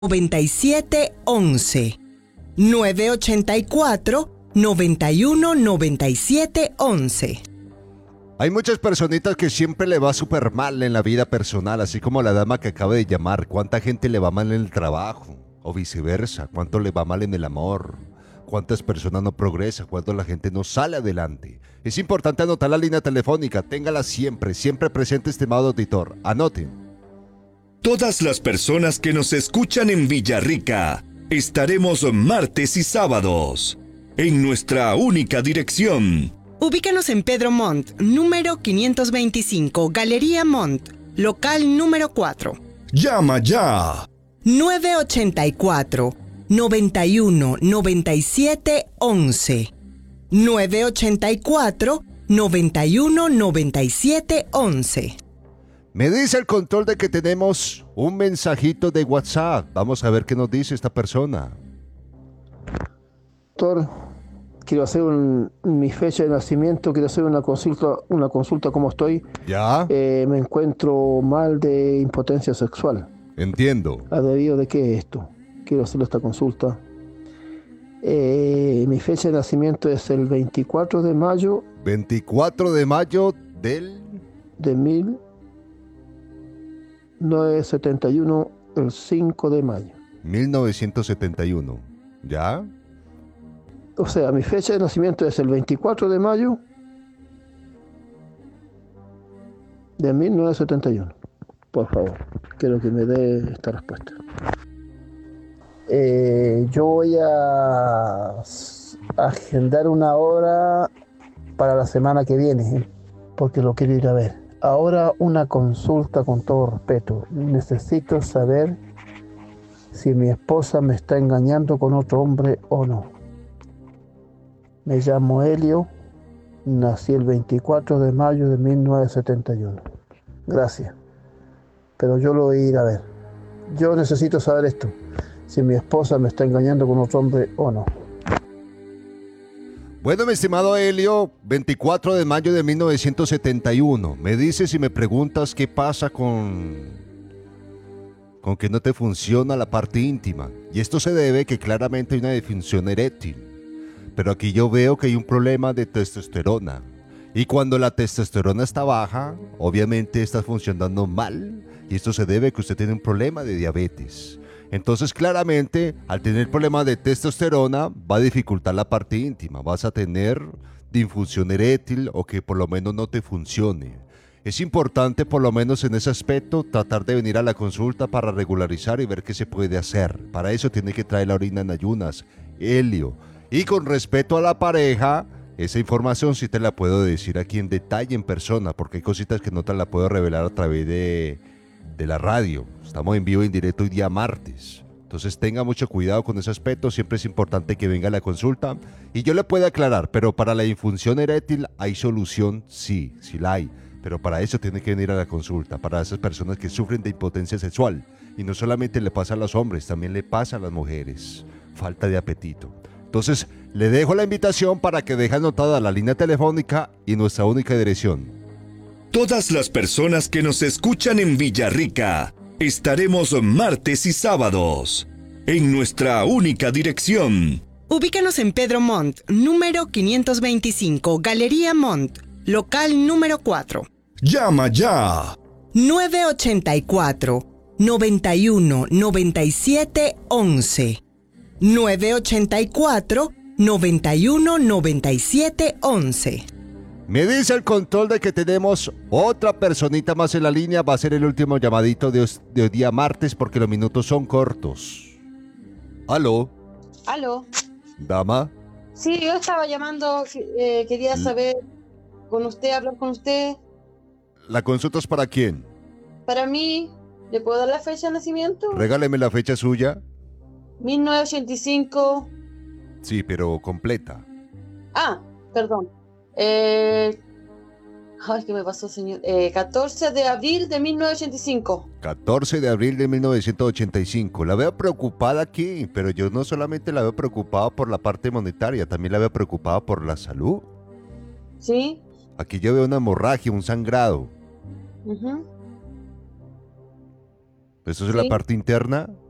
97 11 984 91 97 11. Hay muchas personitas que siempre le va súper mal en la vida personal, así como la dama que acaba de llamar. ¿Cuánta gente le va mal en el trabajo? O viceversa, ¿cuánto le va mal en el amor? ¿Cuántas personas no progresan? ¿Cuánto la gente no sale adelante? Es importante anotar la línea telefónica, téngala siempre, siempre presente, estimado auditor. Anoten. Todas las personas que nos escuchan en Villarrica, estaremos martes y sábados en nuestra única dirección. Ubícanos en Pedro Montt, número 525, Galería Montt, local número 4. ¡Llama ya! 984 91 97 11. 984 91 97 11. Me dice el control de que tenemos un mensajito de WhatsApp. Vamos a ver qué nos dice esta persona. Doctor, quiero hacer mi fecha de nacimiento, quiero hacer una consulta cómo estoy. ¿Ya? Me encuentro mal de impotencia sexual. Entiendo. ¿A debido de qué es esto? Quiero hacerle esta consulta. Mi fecha de nacimiento es el 24 de mayo. 24 de mayo de 1971, el 5 de mayo. 1971. ¿Ya? O sea, mi fecha de nacimiento es el 24 de mayo de 1971. Por favor, quiero que me dé esta respuesta. Yo voy a agendar una hora para la semana que viene, porque lo quiero ir a ver. Ahora una consulta con todo respeto. Necesito saber si mi esposa me está engañando con otro hombre o no. Me llamo Helio, nací el 24 de mayo de 1971. Gracias. Pero yo lo voy a ir a ver. Yo necesito saber esto, si mi esposa me está engañando con otro hombre o no. Bueno, mi estimado Helio, 24 de mayo de 1971. Me dices y me preguntas qué pasa con que no te funciona la parte íntima. Y esto se debe que claramente hay una disfunción eréctil. Pero aquí yo veo que hay un problema de testosterona. Y cuando la testosterona está baja, obviamente está funcionando mal. Y esto se debe a que usted tiene un problema de diabetes. Entonces, claramente, al tener problema de testosterona, va a dificultar la parte íntima. Vas a tener disfunción eréctil o que por lo menos no te funcione. Es importante, por lo menos en ese aspecto, tratar de venir a la consulta para regularizar y ver qué se puede hacer. Para eso tiene que traer la orina en ayunas, Helio. Y con respecto a la pareja, esa información sí te la puedo decir aquí en detalle, en persona, porque hay cositas que no te la puedo revelar a través de la radio. Estamos en vivo y en directo hoy día martes. Entonces tenga mucho cuidado con ese aspecto. Siempre es importante que venga a la consulta y yo le puedo aclarar, pero para la disfunción eréctil hay solución, sí la hay. Pero para eso tiene que venir a la consulta, para esas personas que sufren de impotencia sexual. Y no solamente le pasa a los hombres, también le pasa a las mujeres. Falta de apetito. Entonces, le dejo la invitación para que deje anotada la línea telefónica y nuestra única dirección. Todas las personas que nos escuchan en Villarrica, estaremos martes y sábados en nuestra única dirección. Ubícanos en Pedro Montt, número 525, Galería Montt, local número 4. ¡Llama ya! 984 91 97 11. 984 91 97 11. Me dice el control de que tenemos otra personita más en la línea. Va a ser el último llamadito de hoy día martes porque los minutos son cortos. ¿Aló? ¿Aló? ¿Dama? Sí, yo estaba llamando, quería saber hablar con usted. ¿La consulta es para quién? Para mí, ¿le puedo dar la fecha de nacimiento? Regáleme la fecha suya. 1985. Sí, pero completa. Perdón. ¿Qué me pasó, señor? 14 de abril de 1985. 14 de abril de 1985. La veo preocupada aquí, pero yo no solamente la veo preocupada por la parte monetaria, también la veo preocupada por la salud. ¿Sí? Aquí yo veo una hemorragia, un sangrado. Uh-huh. ¿Eso es la parte interna?